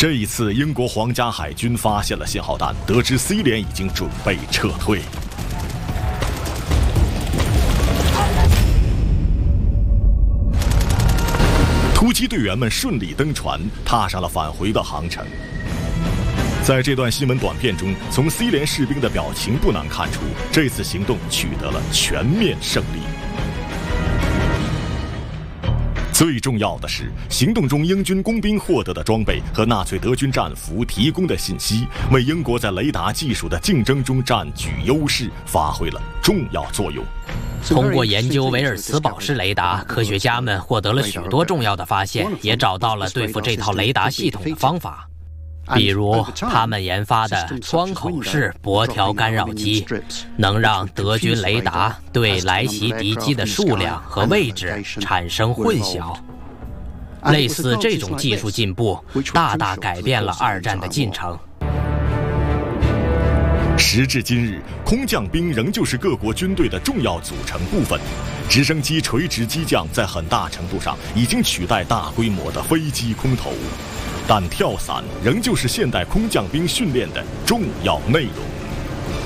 这一次，英国皇家海军发现了信号弹，得知 C 连已经准备撤退。突击队员们顺利登船，踏上了返回的航程。在这段新闻短片中，从 C 连士兵的表情不难看出，这次行动取得了全面胜利。最重要的是，行动中英军工兵获得的装备和纳粹德军战俘提供的信息，为英国在雷达技术的竞争中占据优势发挥了重要作用。 通过研究维尔茨堡式雷达，科学家们获得了许多重要的发现，也找到了对付这套雷达系统的方法。比如，他们研发的窗口式薄条干扰机，能让德军雷达对来袭敌机的数量和位置产生混淆。类似这种技术进步，大大改变了二战的进程。 时至今日，空降兵仍旧是各国军队的重要组成部分。直升机垂直机降在很大程度上已经取代大规模的飞机空投，但跳伞仍旧是现代空降兵训练的重要内容。